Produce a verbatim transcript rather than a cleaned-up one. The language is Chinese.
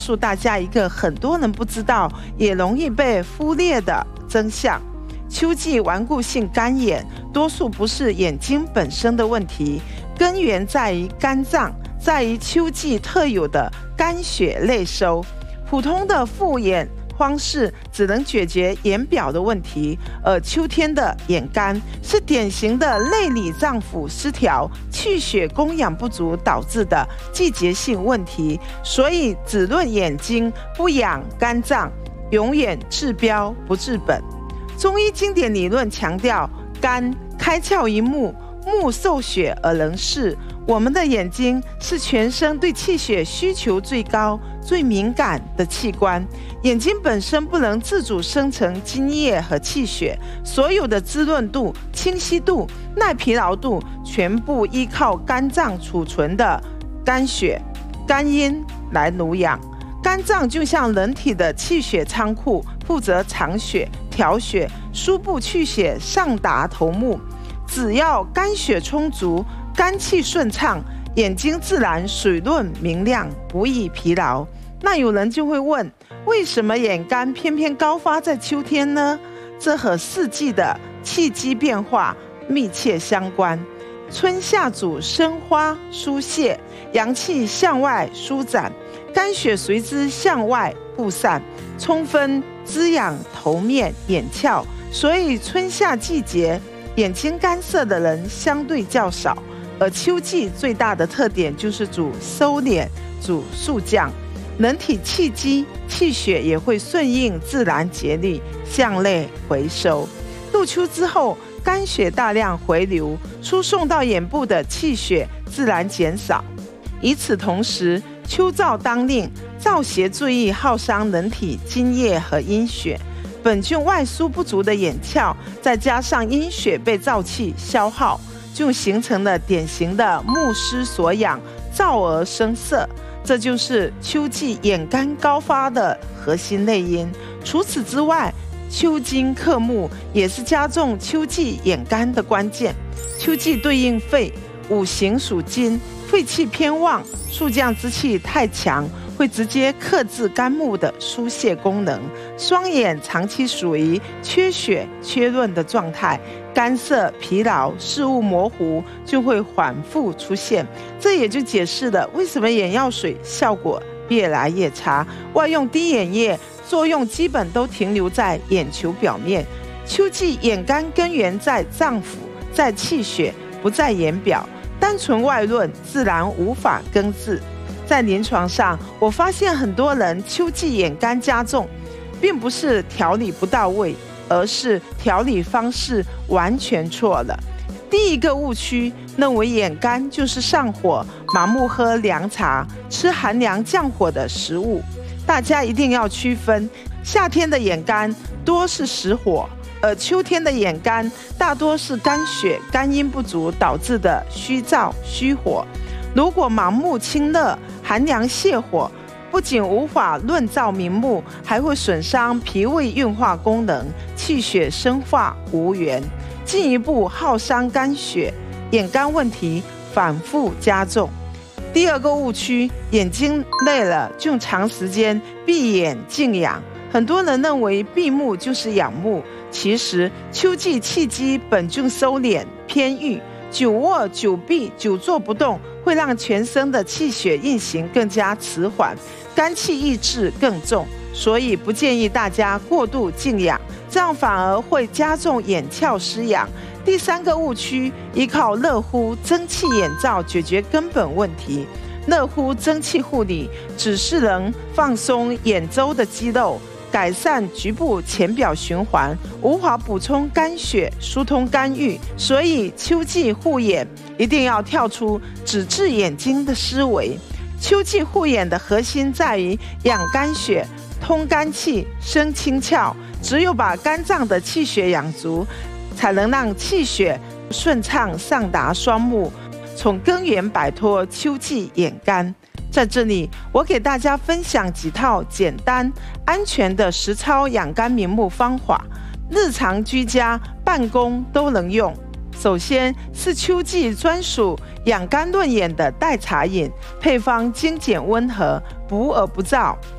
告诉大家一个很多人不知道，也容易被忽略的真相。秋季顽固性干眼，多数不是眼睛本身的问题，根源在于肝脏，在于秋季特有的肝血内收。普通的复眼方式只能解决眼表的问题，而秋天的眼干是典型的内里脏腑失调、气血供氧不足导致的季节性问题。所以只论眼睛，不养肝脏，永远治标不治本。中医经典理论强调，肝开窍于目，目受血而能视。我们的眼睛是全身对气血需求最高、最敏感的器官。眼睛本身不能自主生成津液和气血，所有的滋润度、清晰度、耐疲劳度，全部依靠肝脏储存的肝血、肝阴来濡养。肝脏就像人体的气血仓库，负责藏血、调血、输布去血，上达头目。只要肝血充足，肝气顺畅，眼睛自然水润明亮，不易疲劳。那有人就会问，为什么眼干偏偏高发在秋天呢？这和四季的气机变化密切相关。春夏主生花疏泄，阳气向外舒展，肝血随之向外布散，充分滋养头面眼窍。所以春夏季节眼睛干涩的人相对较少，而秋季最大的特点就是主收敛、主肃降，人体气机、气血也会顺应自然节律向内回收。入秋之后，肝血大量回流，输送到眼部的气血自然减少。与此同时，秋燥当令，燥邪最易耗伤人体津液和阴血。本就外输不足的眼窍，再加上阴血被燥气消耗，就形成了典型的目失所养、燥而生涩。这就是秋季眼干高发的核心内因。除此之外，秋金克木也是加重秋季眼干的关键。秋季对应肺，五行属金，肺气偏旺，肃降之气太强，会直接克制肝木的疏泄功能。双眼长期属于缺血缺润的状态，干涩疲劳、视物模糊就会反复出现。这也就解释了为什么眼药水效果越来越差，外用滴眼液作用基本都停留在眼球表面。秋季眼干根源在脏腑，在气血，不在眼表，单纯外论自然无法根治。在临床上，我发现很多人秋季眼干加重，并不是调理不到位，而是调理方式完全错了。第一个误区，认为眼干就是上火，盲目喝凉茶，吃寒凉降火的食物。大家一定要区分，夏天的眼干多是实火，而秋天的眼干大多是肝血、肝阴不足导致的虚燥虚火。如果盲目清热、寒凉泻火，不仅无法润燥明目，还会损伤脾胃运化功能，气血生化无源，进一步耗伤肝血，眼干问题反复加重。第二个误区，眼睛累了就长时间闭眼静养。很多人认为闭目就是养目，其实秋季气机本就收敛偏郁，久卧久闭久坐不动，会让全身的气血运行更加迟缓，肝气郁滞更重，所以不建议大家过度静养，这样反而会加重眼窍失养。第三个误区，依靠热敷、蒸汽眼罩解决根本问题。热敷、蒸汽护理只是能放松眼周的肌肉，改善局部浅表循环，无法补充肝血、疏通肝郁。所以秋季护眼一定要跳出只治眼睛的思维。秋季护眼的核心在于养肝血、通肝气、生清窍。只有把肝脏的气血养足，才能让气血顺畅上达双目，从根源摆脱秋季眼干。在这里，我给大家分享几套简单、安全的实操养肝明目方法，日常居家、办公都能用。首先是秋季专属养肝润眼的代茶饮，配方精简温和，补而不燥，